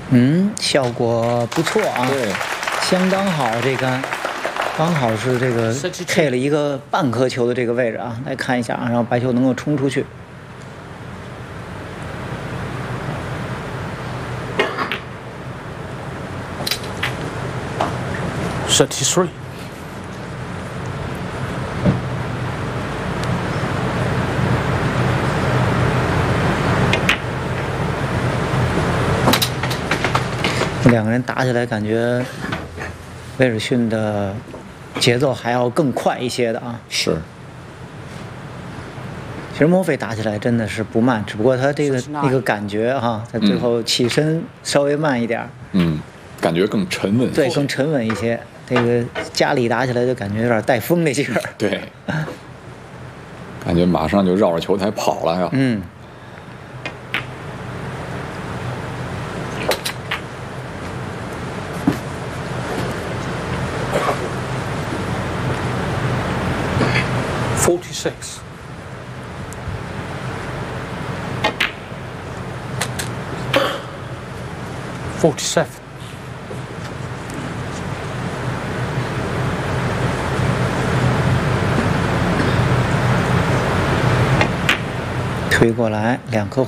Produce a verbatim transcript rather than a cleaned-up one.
嗯，效果不错啊， 对， 相当好，这杆刚好是这个配了一个半颗球的这个位置啊，来看一下啊，然后白球能够冲出去。 thirty-three. 两个人打起来，感觉威尔逊的节奏还要更快一些的啊。 是。 其实墨菲打起来真的是不慢，只不过他这个那个感觉哈、啊，他最后起身稍微慢一点。 嗯，感觉更沉稳。 对，更沉稳一些。这个家里打起来就感觉有点带风那劲儿。 对。感觉马上就绕着球台跑了呀。 嗯。 forty-six. forty-seven. 推过来，两颗